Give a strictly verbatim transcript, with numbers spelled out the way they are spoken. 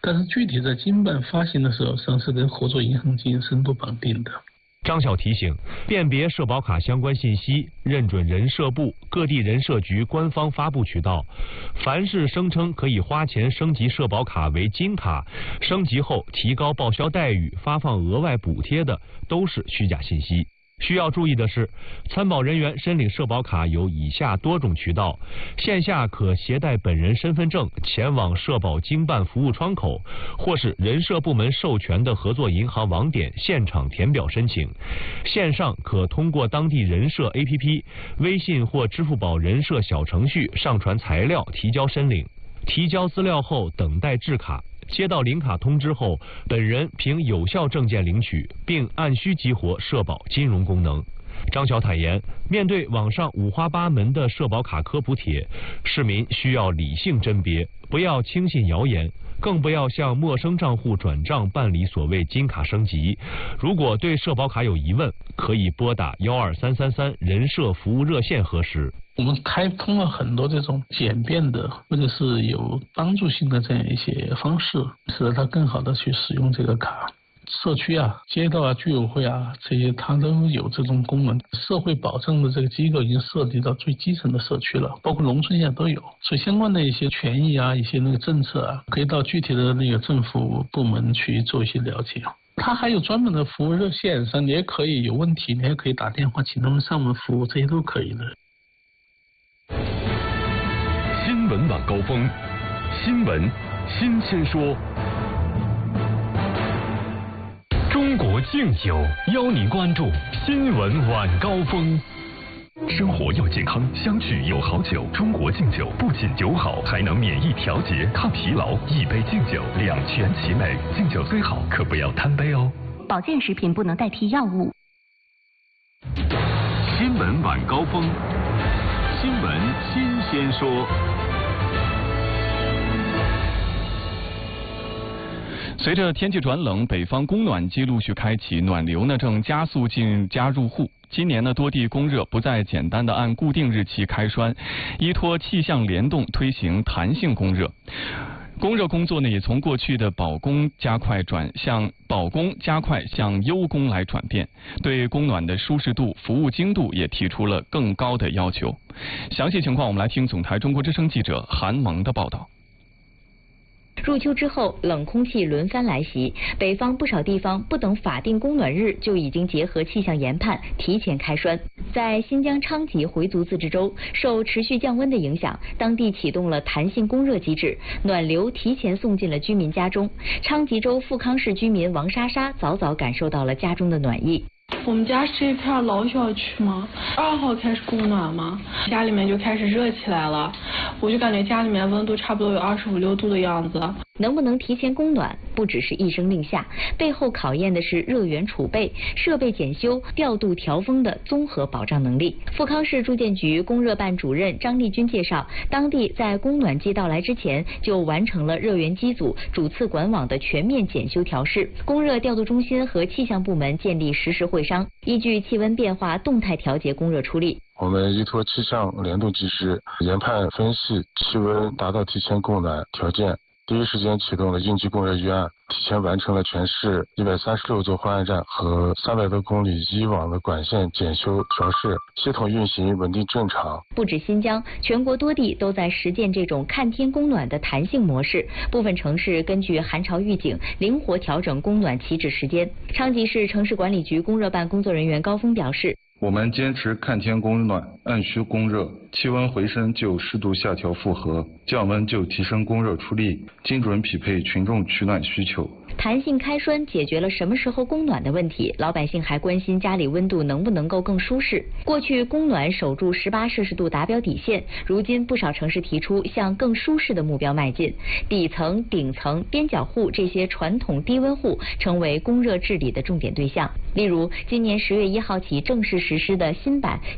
但是具体在经办发行的时候，实际上是跟合作银行进行深度绑定的。 张晓提醒，辨别社保卡相关信息，认准人社部、各地人社局官方发布渠道。凡是声称可以花钱升级社保卡为金卡，升级后提高报销待遇、发放额外补贴的，都是虚假信息。需要注意的是，参保人员申领社保卡有以下多种渠道：线下可携带本人身份证前往社保经办服务窗口，或是人社部门授权的合作银行网点现场填表申请；线上可通过当地人社 A P P、微信或支付宝人社小程序上传材料提交申领。提交资料后等待制卡。接到领卡通知后，本人凭有效证件领取，并按需激活社保金融功能。张晓坦言，面对网上五花八门的社保卡科普帖，市民需要理性甄别，不要轻信谣言，更不要向陌生账户转账办理所谓金卡升级。如果对社保卡有疑问，可以拨打幺二三三三人社服务热线核实。 我们开通了很多这种简便的或者是有帮助性的这样一些方式，使得它更好的去使用这个卡。社区啊、街道啊、居委会啊，这些它都有这种功能。社会保障的这个机构已经涉及到最基层的社区了，包括农村现在都有。所以相关的一些权益啊、一些那个政策啊，可以到具体的那个政府部门去做一些了解。它还有专门的服务热线上，你也可以有问题，你也可以打电话请他们上门服务，这些都可以的。 新闻晚高峰，新闻新鲜说。中国敬酒邀您关注新闻晚高峰。生活要健康，相聚有好酒。中国敬酒不仅酒好，还能免疫调节、抗疲劳。一杯敬酒，两全其美。敬酒虽好，可不要贪杯哦。 保健食品不能代替药物。 新闻晚高峰，新闻新鲜说。 随着天气转冷，北方供暖季陆续开启，暖流呢正加速进入家入户。今年呢，多地供热不再简单的按固定日期开栓，依托气象联动推行弹性供热。供热工作呢，也从过去的保供加快转向保供加快向优供来转变，对供暖的舒适度、服务精度也提出了更高的要求。详细情况，我们来听总台中国之声记者韩萌的报道。 入秋之后，冷空气轮番来袭，北方不少地方不等法定供暖日就已经结合气象研判提前开栓。在新疆昌吉回族自治州，受持续降温的影响，当地启动了弹性供热机制，暖流提前送进了居民家中。昌吉州富康市居民王莎莎早早感受到了家中的暖意。 我们家是一片老小区嘛，二号开始供暖嘛，家里面就开始热起来了，我就感觉家里面温度差不多有二十五六度的样子。 能不能提前供暖，不只是一声令下，背后考验的是热源储备、设备检修、调度调峰的综合保障能力。富康市住建局供热办主任张丽君介绍，当地在供暖季到来之前就完成了热源机组、主次管网的全面检修调试，供热调度中心和气象部门建立实时会商，依据气温变化动态调节供热出力。 我们依托气象联动机制，研判分析气温达到提前供暖条件，第一时间启动了应急供热预案，提前完成了全市一百三十六座换岸站和三百多公里一网的管线检修调试，系统运行稳定正常。 不止新疆，全国多地都在实践这种看天供暖的弹性模式，部分城市根据寒潮预警灵活调整供暖起止时间。昌吉市城市管理局供热办工作人员高峰表示， 我们坚持看天供暖，按需供热，气温回升就适度下调负荷，降温就提升供热出力，精准匹配群众取暖需求。 弹性开栓解决了什么时候供暖的问题，老百姓还关心家里温度能不能够更舒适。过去供暖守住十八摄氏度达标底线，如今不少城市提出向更舒适的目标迈进。底层、顶层、边角户这些传统低温户成为供热治理的重点对象。例如，今年十月一号起正式实施的新版